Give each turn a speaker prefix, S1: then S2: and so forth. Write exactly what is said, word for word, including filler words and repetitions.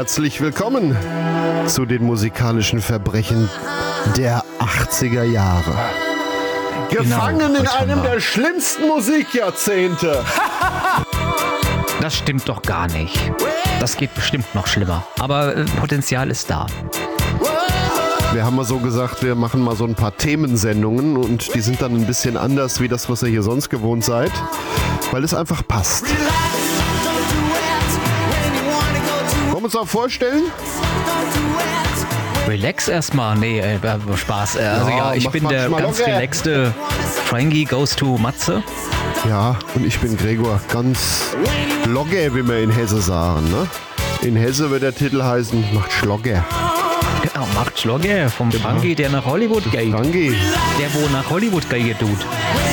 S1: herzlich willkommen zu den musikalischen Verbrechen der achtziger Jahre. Gefangen
S2: Genau,
S1: in einem der schlimmsten Musikjahrzehnte.
S2: Das stimmt doch gar nicht. Das geht bestimmt noch schlimmer. Aber äh, Potenzial ist da.
S1: Wir haben mal so gesagt, wir machen mal so ein paar Themensendungen und die sind dann ein bisschen anders wie das, was ihr hier sonst gewohnt seid, weil es einfach passt. Wollen wir uns auch vorstellen?
S2: Relax erstmal. Nee, äh, Spaß. Äh, also
S1: Ja,
S2: ja, ich
S1: mach
S2: bin der
S1: manchmal
S2: ganz
S1: locker.
S2: relaxte Frankie goes to Matze.
S1: Ja, und ich bin Gregor, ganz logge, wie wir in Hesse sagen. Ne? In Hesse wird der Titel heißen, macht Schlogger.
S2: Genau, macht Schlogge vom Frankie, der nach Hollywood geht.
S1: Frankie.
S2: Der, wo nach Hollywood geht, tut.